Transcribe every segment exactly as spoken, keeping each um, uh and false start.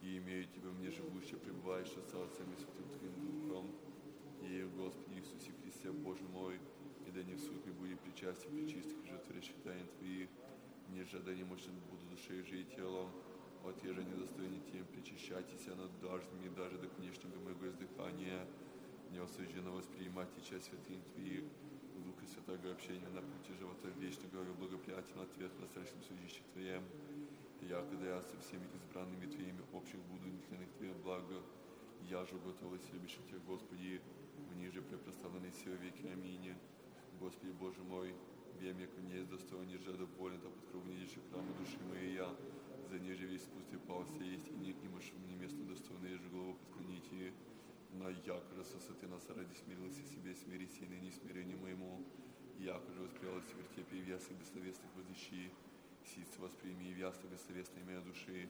и имею Тебя мне живущее, пребывающее с Отцем и Святым Твоим Духом, и Господи Иисусе Христе, Боже мой, и да не в суд буди причастие причистых и жертворящих тайн Твоих, ниже да не мощно буду душей жить телом, от еже недостойный тем причащайтесь, а над дождями даже до конечного моего издыхания, не осужденно воспринимать и часть святым Твоих, Духа Святого общения на пути живота вечного и благоприятен ответ на страшном судище Твоем. Я, когда я со всеми избранными Твоими общих буду нетленных Твоих благо, я же готовый любящий Тебя, Господи, ниже препроставленный все веки. Аминь. Господи Боже мой, вем, яко не есть достоин, ниже доволен, да под кровью недишь храма души моей я, за ниже весь спусти пался есть, и не имаш мне место достойное, еже голову подклоните. Но яко же сосоты нас ради смирился себе, смирись и ныне смирению моему, яко же воспрялась в вертепе и в ясных бессловесных воздыщи, сиц восприми и в ясных бессловесной моей души,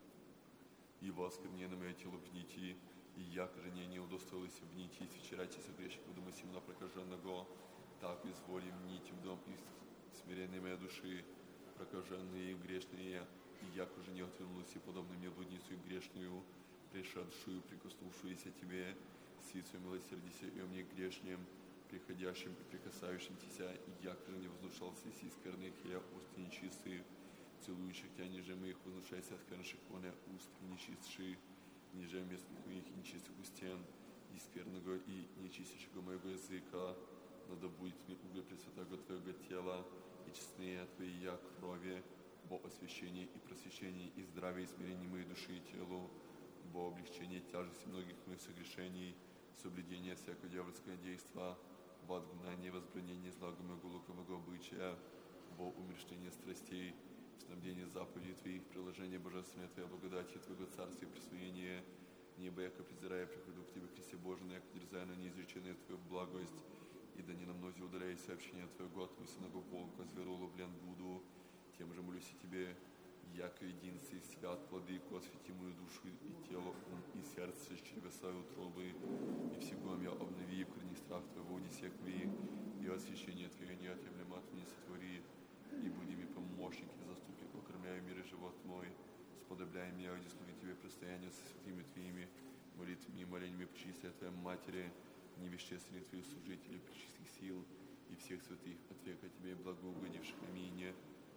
и воскорнено мое тело пните, и яко же не, не удостоилась вните, свечерайте согрешников дома Симона прокаженного, так изволим нить в дом и смиренной моей души, прокаженные и грешные, и яко же не отвернулась и подобно мне блудницу и грешную, пришедшую, прикоснувшуюся Тебе, сицу милосердися и о мне грешнем, приходящим и прикасающим Тебя, и яко же не вознушался си скверных я уст нечистых, целующих Тебя, ниже моих вознушайся сквернших воня уст нечистших, ниже местных моих нечистых устен, и скверного и нечистейшего моего языка, надо будет мне уголь пресвятого Твоего тела, и честные Твои я крови, во освящении и просвещении, и здравие и смирение моей души и телу, во облегчение тяжести многих моих согрешений, соблюдение всякого дьявольского действа, во отгнание, возбранение злого моего лукового обычая, во умерщвление страстей, в снабдение заповедей Твоих, приложение божественной Твоей благодати, Твоего царства и присвоения, небо, яко презирая, приходу к Тебе, Христе Божий, яко дерзая на неизреченную Твою благость, и да не на мнозе удаляйся сообщение Твоего, от мысленного волка, зверу ловлен буду, тем же молюсь и Тебе, яко единстве свят, владыку, освети мою душу и тело, ум и сердце, с чревеса и утробы, и всего меня обнови, корни страх Твоего, удесек моих, и освящение Твое неотъемлемо от меня сотвори, и буди ми помощник и заступник, окормляй мир и живот мой, сподобляй меня, одесслуги Тебе предстояние со святыми Твоими, молитвами и молениями причистой Твоей Матери, невещественных Твоих служителей, пречистых сил, и всех святых от века Тебе благоугодивших. Аминь.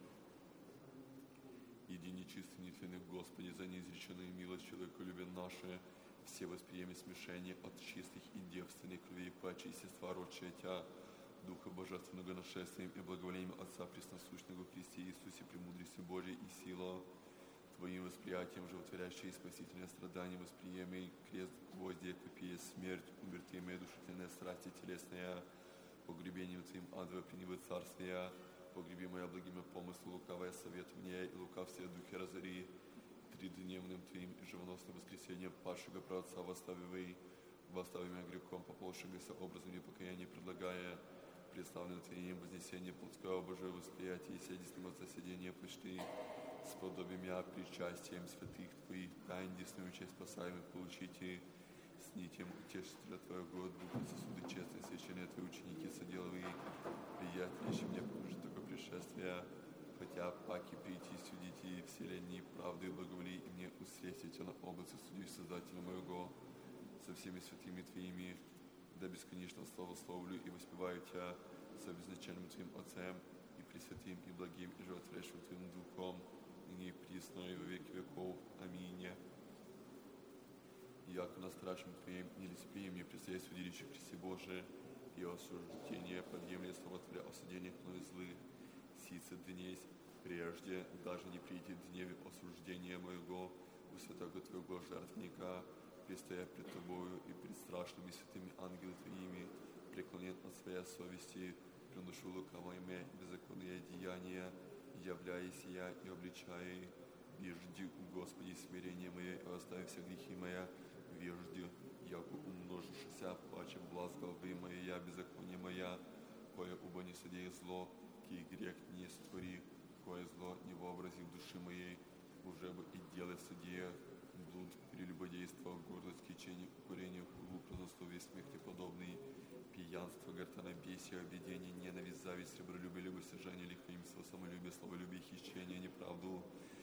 Иди нечистый, нетленных, Господи, за неизреченную милость человеколюбие наше, все восприеми смешения от чистых и девственных кровей по очистства рочия Тя, Духа Божественного нашествием и благоволением Отца Пресносущного в Христе Иисусе, премудрости Божией и сила, Твоим восприятием, животворящее и спасительное страдание, восприеми крест, гвозди, копия, смерть, умертвие моя душительная страсти телесная, погребением Твоим адово принявы царствия, погреби моя благими помыслы, лукавая совет мне, и лукавствие духе разори, тридневным Твоим и живоносным воскресением падшего праотца восставивай, восстави меня грехом, пополшегося образом непокаяния предлагая, представленным Твоим вознесение плотского Божие восприятия и седистым от соседения почти, сподоби меня причастием святых Твоих тайн, десную часть спасаемых получите, с нитем утешителя Твоего Духа, сосуды честные, священные Твои ученики, соделывай, приятнейшим мне покажи такое пришествие, хотя паки прийти судите и вселенной правды и благоволей, и мне усрестите на облаце судью Создателя моего, со всеми святыми Твоими, да бесконечно славословлю и воспеваю Тебя со безначальным Твоим Отцем, и пресвятым, и благим, и животворящим Твоим Духом, ныне и присно, и во веки веков. Аминь. Яко на страшном Твоем нелеспием мне предстоит судилище Христе Божие, и осуждение подъемлет слова Твоя о содеяниях мною злых, сице днесь, прежде даже не придет дневе осуждения моего, у святого Твоего жертвника, предстоя пред Тобою и пред страшными святыми ангелами Твоими, преклонен от своей совести, приношу лукавое имя и беззаконные деяния, являясь я и обличая, вежди, Господи, смирение мое, и остави все грехи моя, вежди, яко умножившися, плаче влас головы моя, беззаконие моя, кое убо не содея зло, кий грех не сотвори, кое зло не вообрази в души моей, уже бы и делай судея, блуд, прелюбодейство, гордость, кичение, укурение, хулу, празднословие, смех и подобный, пьянство, гортанобесие, объедение, ненависть, зависть, сребролюбие, любостяжание, лихоимство, самолюбие, славолюбие, хищение, неправду,